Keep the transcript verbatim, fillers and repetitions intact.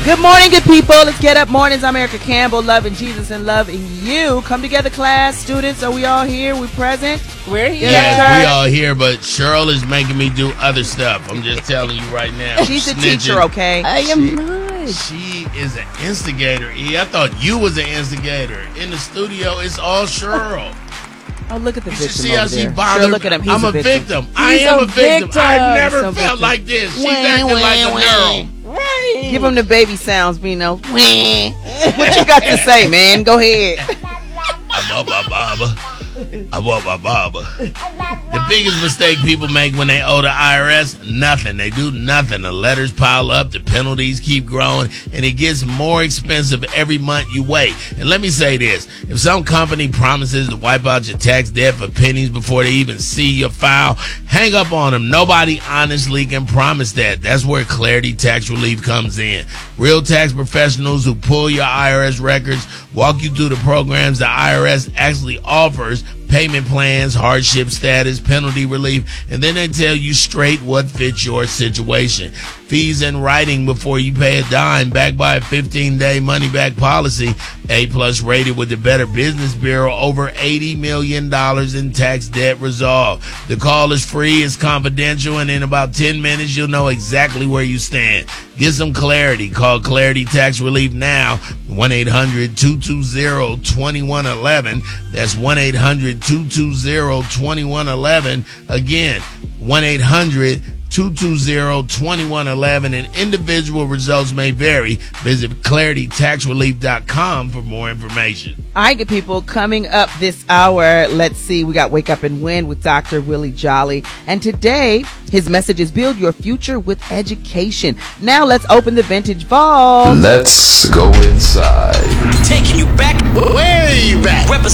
Good morning, good people. Let's get up mornings. I'm Erica Campbell, loving Jesus and loving you. Come together, class, students. Are we all here? We present? We're here. Yes, we all here, but Cheryl is making me do other stuff. I'm just telling you right now. She's a Snitching. teacher, okay? I am She- not. She is an instigator. E, I thought you was an instigator. In the studio, it's all Cheryl. Oh, look at the You should victim see over how she there. bothered. Sure, look at him. He's I'm a a victim. victim. I He's am a a victim. victim. I've never So felt victim. like this. She's Wah, acting wah, like a wah. girl. Right. Give him the baby sounds, Bino. What you got to say, man? Go ahead. I'm up, up, up. I'm up, up, up. The biggest mistake people make when they owe the I R S, nothing. They do nothing. The letters pile up, the penalties keep growing, and it gets more expensive every month you wait. And let me say this. If some company promises to wipe out your tax debt for pennies before they even see your file, hang up on them. Nobody honestly can promise that. That's where Clarity Tax Relief comes in. Real tax professionals who pull your I R S records, walk you through the programs the I R S actually offers, payment plans, hardship status, penalty relief, and then they tell you straight what fits your situation. Fees in writing before you pay a dime, backed by a fifteen-day money-back policy, A-plus rated with the Better Business Bureau, over eighty million dollars in tax debt resolved. The call is free, it's confidential, and in about ten minutes, you'll know exactly where you stand. Get some clarity. Call Clarity Tax Relief now, one eight hundred two two zero two one one one. That's one eight hundred two two zero two one one one. Again, one eight hundred two two zero two one one one, and individual results may vary. Visit clarity tax relief dot com for more information. All right, good people. Coming up this hour, let's see. We got Wake Up and Win with Doctor Willie Jolly. And today, his message is build your future with education. Now let's open the vintage vault. Let's go inside. Taking you back, Way back. representing